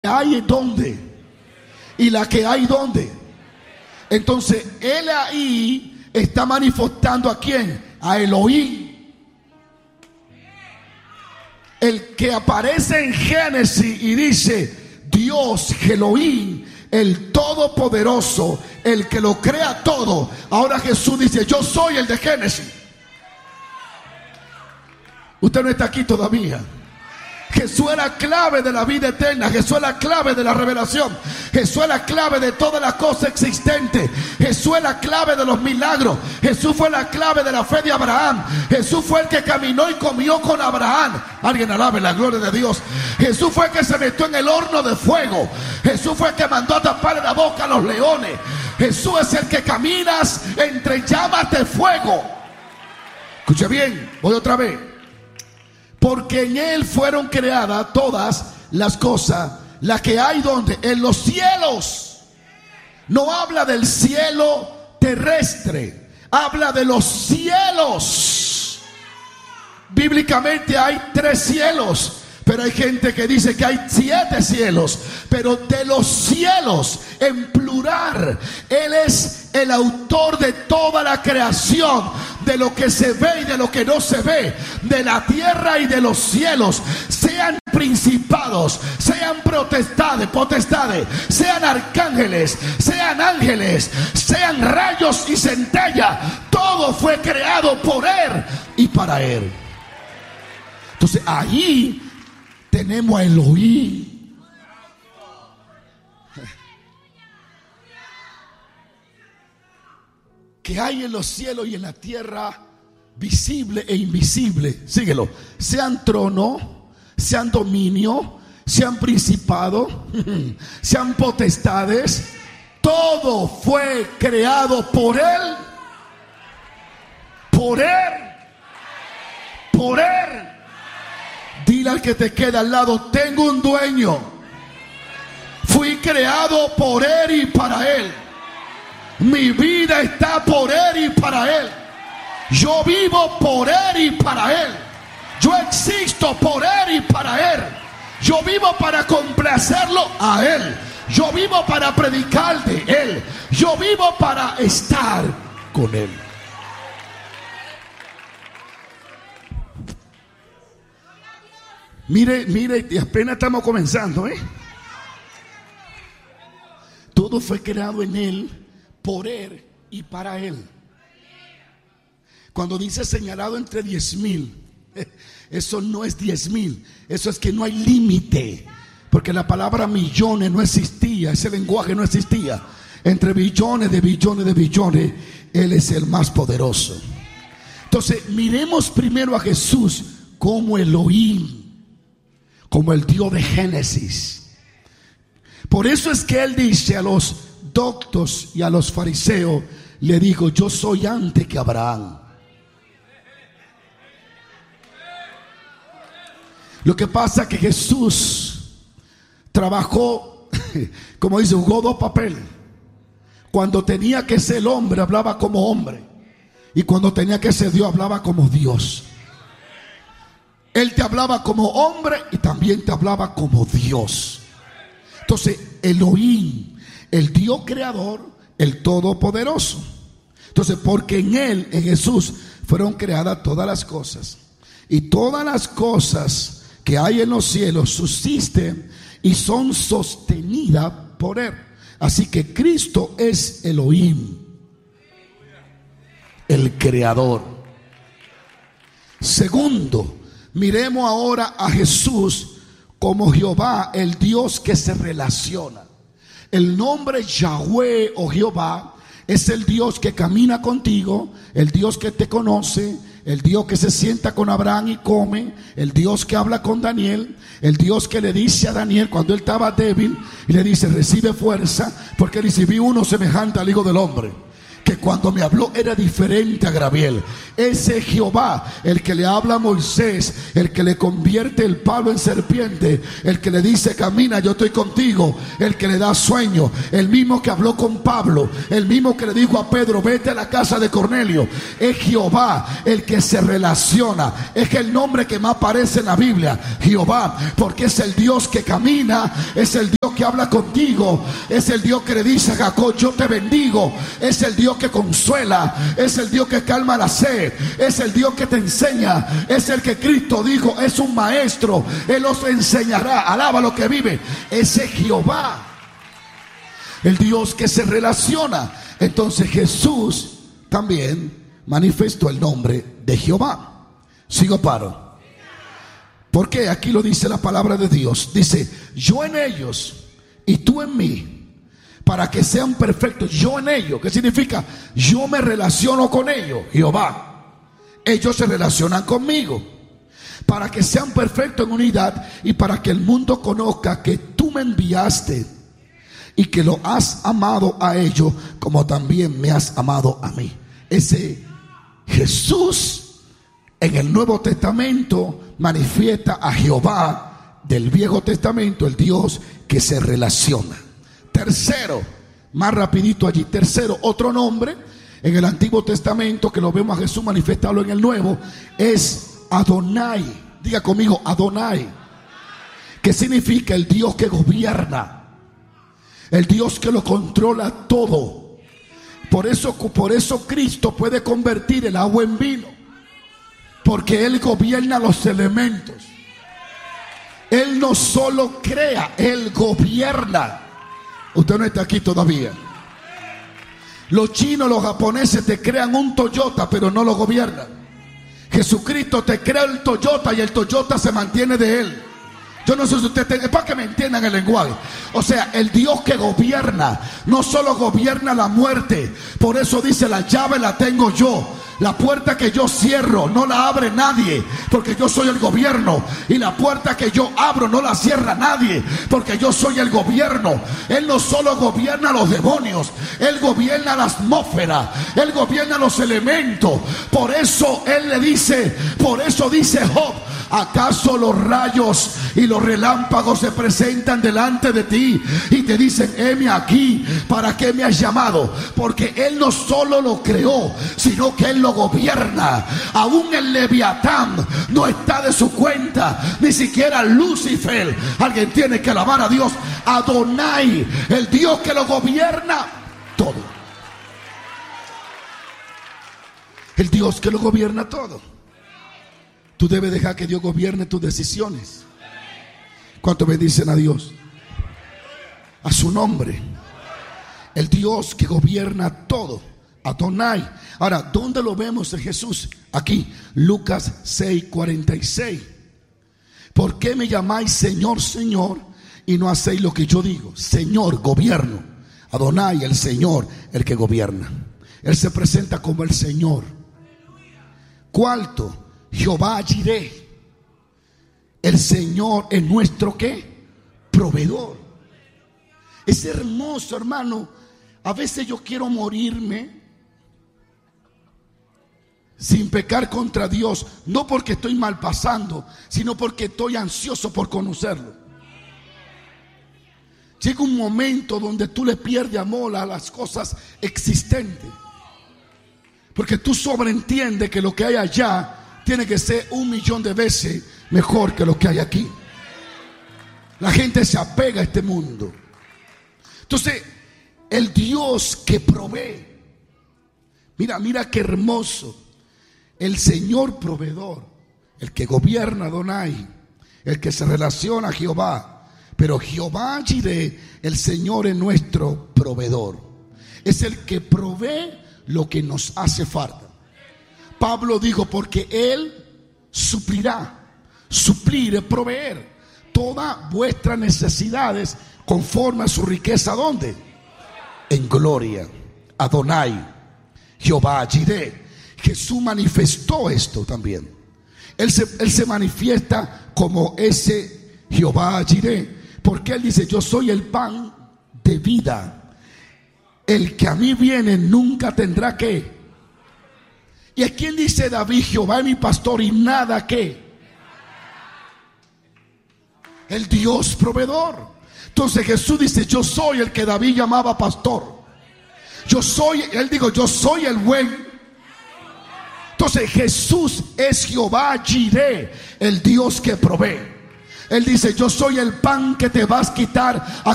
hay ¿dónde? Y la que hay ¿dónde? Entonces él ahí está manifestando ¿a quién? A Elohim. El que aparece en Génesis y dice Dios, Elohim, el Todopoderoso, el que lo crea todo. Ahora Jesús dice, yo soy el de Génesis. Usted no está aquí todavía. Jesús es la clave de la vida eterna. Jesús es la clave de la revelación. Jesús es la clave de todas las cosas existentes. Jesús es la clave de los milagros. Jesús fue la clave de la fe de Abraham. Jesús fue el que caminó y comió con Abraham. Alguien alabe la gloria de Dios. Jesús fue el que se metió en el horno de fuego. Jesús fue el que mandó a taparle la boca a los leones. Jesús es el que caminas entre llamas de fuego. Escuche bien, voy otra vez. Porque en él fueron creadas todas las cosas, las que hay donde, en los cielos. No habla del cielo terrestre, habla de los cielos. Bíblicamente hay 3 cielos, pero hay gente que dice que hay 7 cielos. Pero de los cielos en plural, él es el autor de toda la creación, de lo que se ve y de lo que no se ve, de la tierra y de los cielos, sean principados, sean potestades, sean arcángeles, sean ángeles, sean rayos y centellas. Todo fue creado por él y para él. Entonces ahí tenemos a Elohim. Que hay en los cielos y en la tierra, visible e invisible. Síguelo. Sean trono, sean dominio, sean principado, sean potestades. Todo fue creado por él. Por él. Por él. Dile al que te queda al lado, tengo un dueño. Fui creado por él y para él. Mi vida está por él y para él. Yo vivo por él y para él. Yo existo por él y para él. Yo vivo para complacerlo a él. Yo vivo para predicar de él. Yo vivo para estar con él. Mire, apenas estamos comenzando, Todo fue creado en él, por él y para él. Cuando dice señalado entre 10,000, eso no es 10,000, eso es que no hay límite, porque la palabra millones no existía, ese lenguaje no existía. Entre billones de billones de billones, él es el más poderoso. Entonces miremos primero a Jesús como Elohim, como el Dios de Génesis. Por eso es que él dice a los doctos y a los fariseos, le dijo, yo soy antes que Abraham. Lo que pasa es que Jesús trabajó, como dice, jugó 2 papeles. Cuando tenía que ser el hombre, hablaba como hombre, y cuando tenía que ser Dios, hablaba como Dios. Él te hablaba como hombre y también te hablaba como Dios. Entonces Elohim, el Dios creador, el todopoderoso. Entonces, porque en él, en Jesús, fueron creadas todas las cosas. Y todas las cosas que hay en los cielos subsisten y son sostenidas por él. Así que Cristo es Elohim, el creador. Segundo, miremos ahora a Jesús como Jehová, el Dios que se relaciona. El nombre Yahweh o Jehová es el Dios que camina contigo, el Dios que te conoce, el Dios que se sienta con Abraham y come, el Dios que habla con Daniel, el Dios que le dice a Daniel cuando él estaba débil y le dice, recibe fuerza, porque recibí uno semejante al Hijo del Hombre, que cuando me habló era diferente a Gabriel. Ese Jehová, el que le habla a Moisés, el que le convierte el palo en serpiente, el que le dice camina, yo estoy contigo, el que le da sueño, el mismo que habló con Pablo, el mismo que le dijo a Pedro, vete a la casa de Cornelio. Es Jehová el que se relaciona. Es el nombre que más aparece en la Biblia, Jehová, porque es el Dios que camina, es el Dios que habla contigo, es el Dios que le dice a Jacob, yo te bendigo, es el Dios que consuela, es el Dios que calma la sed, es el Dios que te enseña, es el que Cristo dijo, es un maestro, Él os enseñará, alaba lo que vive. Ese Jehová, el Dios que se relaciona. Entonces Jesús también manifestó el nombre de Jehová. Sigo paro. Porque aquí lo dice la palabra de Dios. Dice, yo en ellos y tú en mí, para que sean perfectos. Yo en ellos, ¿qué significa? Yo me relaciono con ellos, Jehová. Ellos se relacionan conmigo, para que sean perfectos en unidad y para que el mundo conozca que tú me enviaste y que lo has amado a ellos como también me has amado a mí. Ese Jesús en el Nuevo Testamento manifiesta a Jehová del Viejo Testamento, el Dios que se relaciona. Tercero, más rapidito allí, tercero, otro nombre en el Antiguo Testamento que lo vemos a Jesús manifestarlo en el Nuevo, es Adonai. Diga conmigo, Adonai, que significa el Dios que gobierna, el Dios que lo controla todo. Por eso Cristo puede convertir el agua en vino, porque Él gobierna los elementos. Él no solo crea, Él gobierna. Usted no está aquí todavía. Los chinos, los japoneses te crean un Toyota, pero no lo gobiernan. Jesucristo te crea el Toyota y el Toyota se mantiene de Él. Yo no sé si usted es para que me entiendan el lenguaje. O sea, el Dios que gobierna no solo gobierna la muerte. Por eso dice, la llave la tengo yo. La puerta que yo cierro no la abre nadie, porque yo soy el gobierno. Y la puerta que yo abro no la cierra nadie, porque yo soy el gobierno. Él no solo gobierna los demonios, Él gobierna la atmósfera, Él gobierna los elementos. Por eso Él le dice, por eso dice Job, ¿acaso los rayos y los relámpagos se presentan delante de ti y te dicen, heme aquí? ¿Para qué me has llamado? Porque Él no solo lo creó, sino que Él lo gobierna. Aún el Leviatán no está de su cuenta, ni siquiera Lucifer. Alguien tiene que alabar a Dios. Adonai, el Dios que lo gobierna todo. El Dios que lo gobierna todo. Tú debes dejar que Dios gobierne tus decisiones. ¿Cuánto bendicen a Dios? A su nombre. El Dios que gobierna todo. Adonai. Ahora, ¿dónde lo vemos en Jesús? Aquí, Lucas 6:46. ¿Por qué me llamáis Señor, Señor, y no hacéis lo que yo digo? Señor, gobierno. Adonai, el Señor, el que gobierna. Él se presenta como el Señor. Cuarto, Jehová Jireh, el Señor es nuestro ¿qué? Proveedor. Es hermoso, hermano. A veces yo quiero morirme sin pecar contra Dios, no porque estoy mal pasando, sino porque estoy ansioso por conocerlo. Llega un momento donde tú le pierdes amor a las cosas existentes, porque tú sobreentiendes que lo que hay allá tiene que ser 1.000.000 de veces mejor que lo que hay aquí. La gente se apega a este mundo. Entonces, el Dios que provee, mira qué hermoso. El Señor proveedor, el que gobierna Adonai, el que se relaciona a Jehová. Pero Jehová Jireh, el Señor es nuestro proveedor. Es el que provee lo que nos hace falta. Pablo dijo, porque Él suplirá. Suplir es proveer todas vuestras necesidades conforme a su riqueza. ¿Dónde? En gloria. Adonai, Jehová Jireh. Jesús manifestó esto también. Él se manifiesta como ese Jehová Jireh, porque Él dice, yo soy el pan de vida. el que a mí viene nunca tendrá que. ¿Y a quién dice David? Jehová es mi pastor y nada que. El Dios proveedor. Entonces Jesús dice, yo soy el que David llamaba pastor. Yo soy, él dijo, yo soy el buen. Entonces Jesús es Jehová Jireh, el Dios que provee. Él dice, yo soy el pan que te vas a quitar a